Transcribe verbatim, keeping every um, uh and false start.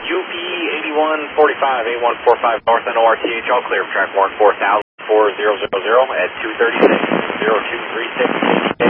U P eighty-one forty-five, eight one four five North N O R T H, all clear for track one four thousand four zero zero zero at two thirty-six, zero two three six.